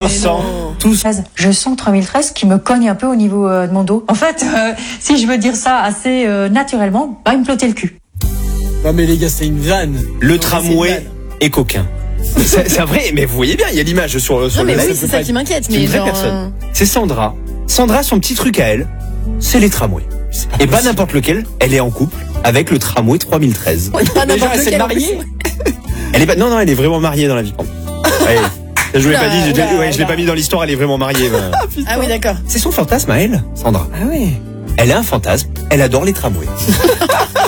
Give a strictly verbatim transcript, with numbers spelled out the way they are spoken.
sent tous. Je sens trois mille treize qui me cogne un peu au niveau euh, de mon dos. En fait, euh, si je veux dire ça assez euh, naturellement, bah, il me flottait le cul. Non mais les gars, c'est une vanne. Le tramway est coquin. C'est, c'est vrai, mais vous voyez bien, il y a l'image sur, sur non, le mais live. oui, c'est ça qui m'inquiète. C'est mais une vraie genre, personne. euh... C'est Sandra. Sandra, son petit truc à elle, c'est les tramways. Et pas n'importe lequel, elle est en couple avec le tramway trois mille treize. Ouais, pas Déjà, n'importe elle s'est lequel, mariée. Elle est pas, non, non, elle est vraiment mariée dans la vie. Ouais. Je vous l'ai pas dit, je, Oula, ouais, je l'ai oula. pas mis dans l'histoire, elle est vraiment mariée. Ben. Ah oui, d'accord. C'est son fantasme à elle, Sandra. Ah ouais. Elle a un fantasme, elle adore les tramways.